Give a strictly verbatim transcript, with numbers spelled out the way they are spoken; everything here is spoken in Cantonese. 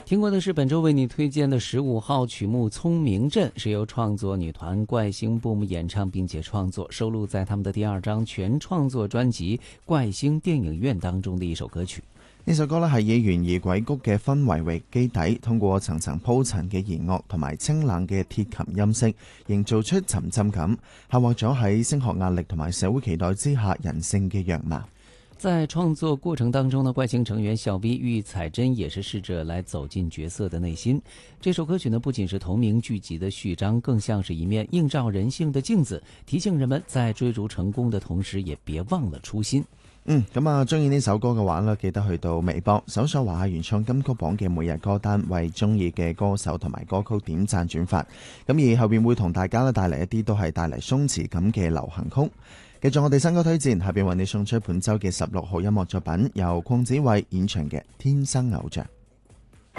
听过的是本周为你推荐的十五号曲目《聪明镇》，是由创作女团怪星 Boom 演唱并且创作，收录在他们的第二张全創作專輯《怪星電影院》當中的一首歌曲。 呢首歌咧係以懸疑鬼谷嘅氛圍為基底，通過層層鋪陳嘅弦樂同埋清冷嘅鐵琴音色，營造出沉浸感，刻畫咗喺升學壓力同埋社會期待之下人性嘅樣貌。 在創作過程當中呢，怪星成員小 V 玉彩珍也是試着來走進角色的內心。這首歌曲呢，不僅是同名劇集的序章，更像是一面映照人性的鏡子，提醒人們在追逐成功的同時，也別忘了初心。 嗯，咁啊，中意呢首歌嘅話呢，記得去到微博搜索華原創金曲榜嘅每日歌單，為中意嘅歌手同埋歌曲點讚轉發。咁而後邊會同大家呢帶嚟一啲都係帶嚟鬆弛感嘅流行曲。繼續我哋新歌推薦，下邊為你送出本周嘅十六號音樂作品，由鄺子慧演唱嘅《天生偶像》。